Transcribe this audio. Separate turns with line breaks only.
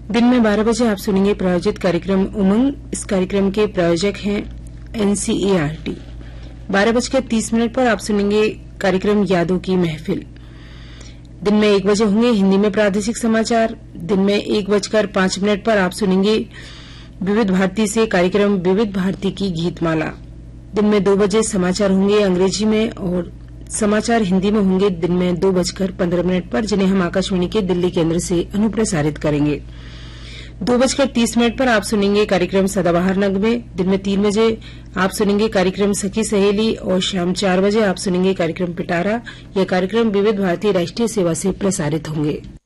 दिन में 12 बजे आप सुनेंगे प्रायोजित कार्यक्रम उमंग। इस कार्यक्रम के प्रायोजक हैं एनसीईआरटी। 12:30 पर आप सुनेंगे कार्यक्रम यादों की महफिल। दिन में 1 बजे होंगे हिंदी में प्रादेशिक समाचार। दिन में 1:05 पर आप सुनेंगे विविध भारती से कार्यक्रम विविध भारती की गीतमाला। दिन में 2 बजे समाचार होंगे अंग्रेजी में और समाचार हिंदी में होंगे दिन में 2:15 पर, जिन्हें हम आकाशवाणी के दिल्ली केंद्र से अनुप्रसारित करेंगे। 2:30 पर आप सुनेंगे कार्यक्रम सदाबहार नगमे। दिन में 3 बजे आप सुनेंगे कार्यक्रम सखी सहेली और शाम 4 बजे आप सुनेंगे कार्यक्रम पिटारा। यह कार्यक्रम विविध भारतीय राष्ट्रीय सेवा से प्रसारित होंगे।